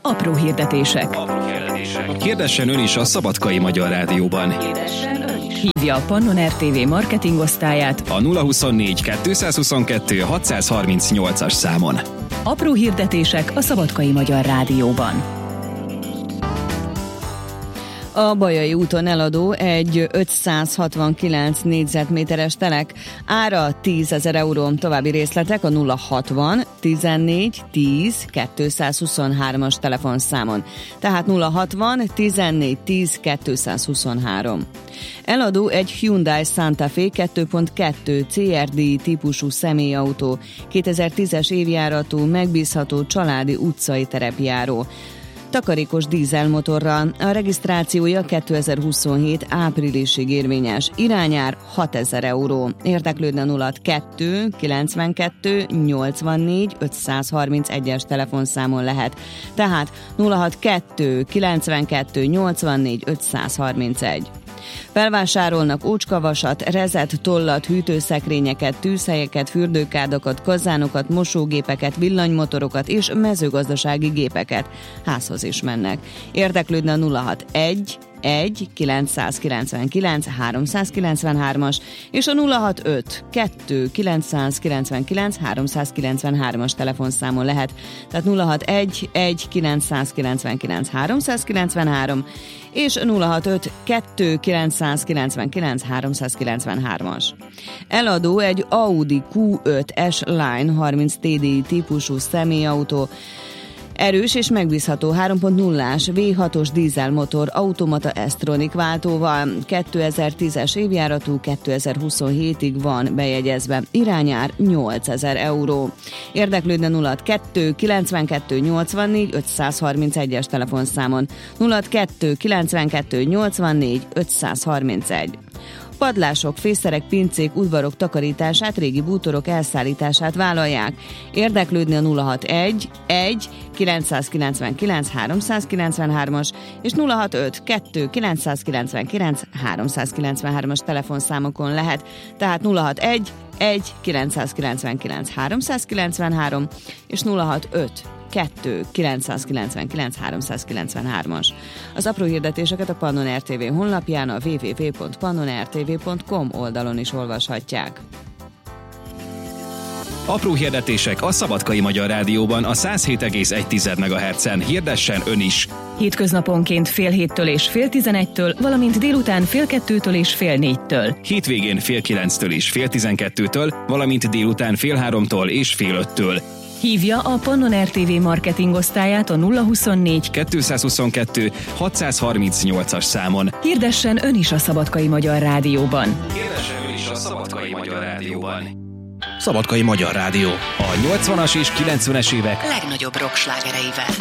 apró hirdetések. Hirdessen ön is a Szabadkai Magyar Rádióban. Hívja a Pannon RTV marketing osztályát A 024 222 638-as számon. Apró hirdetések a Szabadkai Magyar Rádióban. A Bajai úton eladó egy 569 négyzetméteres telek, ára 10 000 euró. További részletek a 060 14 10 223-as telefonszámon. Tehát 060 14 10 223. Eladó egy Hyundai Santa Fe 2.2 CRD típusú személyautó, 2010-es évjáratú, megbízható családi utcai terepjáró. Takarékos dízelmotorral, a regisztrációja 2027 áprilisig érvényes, irányár 6 000 euró. Érdeklődne 062 92 84 531-es telefonszámon lehet, tehát 062 92 84 531. Felvásárolnak ócskavasat, rezet, tollat, hűtőszekrényeket, tűzhelyeket, fürdőkádakat, kazánokat, mosógépeket, villanymotorokat és mezőgazdasági gépeket. Házhoz is mennek. Érdeklődne 061 999 393-as és a 065 999 393-as telefonszámon lehet. Tehát 061 999 393 és 065 999 393-as. Eladó egy Audi Q5 S-Line 30 TDI típusú személyautó, erős és megbízható 3.0-ás V6-os dízelmotor automata S-Tronic váltóval, 2010-es évjáratú, 2027-ig van bejegyezve, irányár 8 000 euró. Érdeklődne 062 92 84 531-es telefonszámon, 062 92 84 531. Padlások, fészerek, pincék, udvarok takarítását, régi bútorok elszállítását vállalják. Érdeklődni a 061 999 393-as és 065 999 393-as telefonszámokon lehet, tehát 061 999 393 és 065 999 393-as. Az apró hirdetéseket a Pannon RTV honlapján, a www.pannonrtv.com oldalon is olvashatják. Apró hirdetések a Szabadkai Magyar Rádióban a 107,1 MHz-en. Hirdessen ön is! Hétköznaponként fél 7-től és fél 11-től, valamint délután fél 2-től és fél 4-től. Hétvégén fél 9-től és fél 12-től, valamint délután fél 3-tól és fél 5-től. Hívja a Pannon RTV marketing osztályát a 024 222 638-as számon. Hirdessen ön is a Szabadkai Magyar Rádióban. Hirdessen ön is a Szabadkai Magyar Rádióban. Szabadkai Magyar Rádió. A 80-as és 90-es évek legnagyobb rock slágereivel.